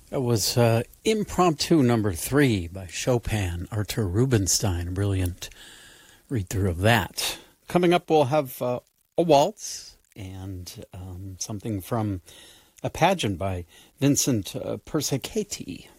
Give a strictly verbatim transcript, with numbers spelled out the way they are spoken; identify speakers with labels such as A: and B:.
A: That was uh, Impromptu Number Three by Chopin, Artur Rubinstein. A brilliant read-through of that. Coming up, we'll have uh, a waltz and um, something from a pageant by Vincent uh, Persichetti.